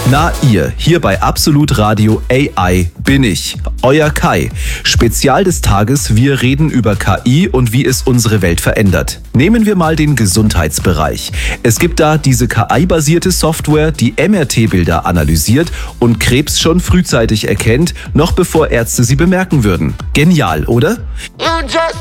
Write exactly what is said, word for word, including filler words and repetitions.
Na ihr, hier bei Absolut Radio A I bin ich, euer Kai. Spezial des Tages, wir reden über K I und wie es unsere Welt verändert. Nehmen wir mal den Gesundheitsbereich. Es gibt da diese K I-basierte Software, die M R T-Bilder analysiert und Krebs schon frühzeitig erkennt, noch bevor Ärzte sie bemerken würden. Genial, oder?